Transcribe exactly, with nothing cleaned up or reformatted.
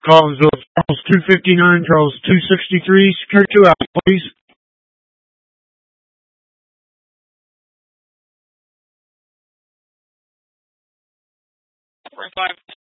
Collinsville, Charles two fifty-nine, Charles two sixty-three, secure two out, please. Five